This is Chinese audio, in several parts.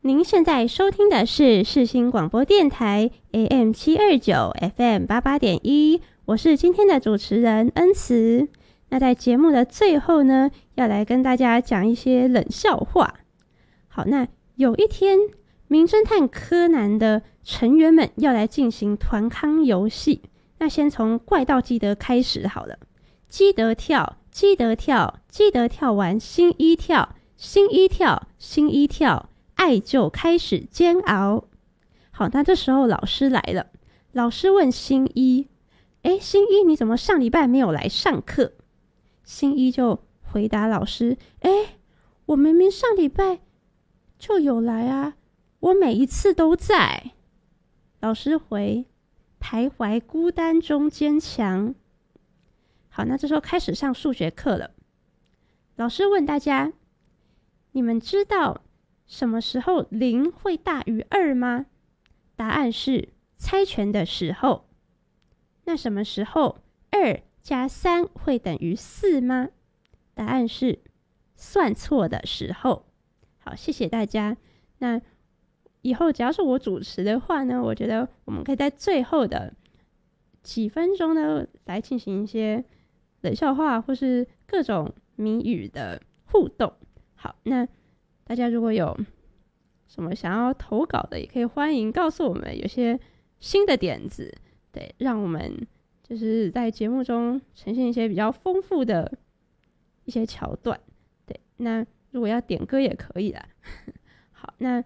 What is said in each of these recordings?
您现在收听的是世新广播电台 AM729 FM88.1，我是今天的主持人恩慈。那在节目的最后呢，要来跟大家讲一些冷笑话。好，那有一天，名侦探柯南的成员们要来进行团康游戏。那先从怪盗基德开始好了。基德跳，基德跳，基德跳完新一跳，新一跳，新一跳，爱就开始煎熬。好，那这时候老师来了，老师问新一：新一你怎么上礼拜没有来上课？新一就回答老师：我明明上礼拜就有来啊，我每一次都在。老师回：徘徊孤单中坚强。好，那这时候开始上数学课了。老师问大家：你们知道什么时候0会大于2吗？答案是猜拳的时候。那什么时候2加3会等于4吗？答案是算错的时候。好，谢谢大家。那以后只要是我主持的话呢，我觉得我们可以在最后的几分钟呢来进行一些冷笑话或是各种谜语的互动。好，那大家如果有什么想要投稿的，也可以欢迎告诉我们有些新的点子，对，让我们就是在节目中呈现一些比较丰富的一些桥段。对，那如果要点歌也可以啦。好，那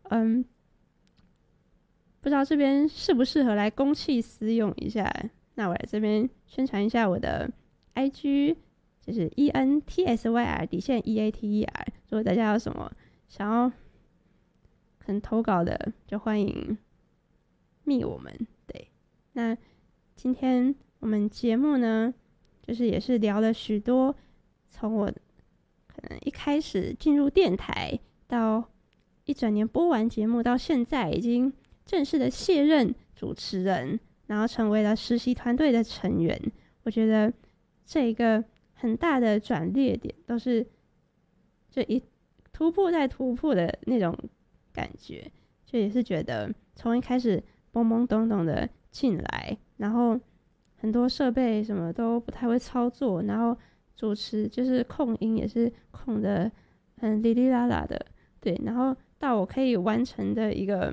不知道这边适不适合来公器私用一下，那我来这边宣传一下我的 IG， 就是 ENTSYR_EATER。 如果大家有什么想要可能投稿的，就欢迎密我们。对，那今天我们节目呢，就是也是聊了许多，从我可能一开始进入电台，到一整年播完节目，到现在已经正式的卸任主持人，然后成为了实习团队的成员。我觉得这一个很大的转捩点，都是就一突破再突破的那种感觉。就也是觉得从一开始懵懵懂懂的进来，然后很多设备什么都不太会操作，然后主持就是控音也是控的很哩哩啦啦的，对，然后到我可以完成的一个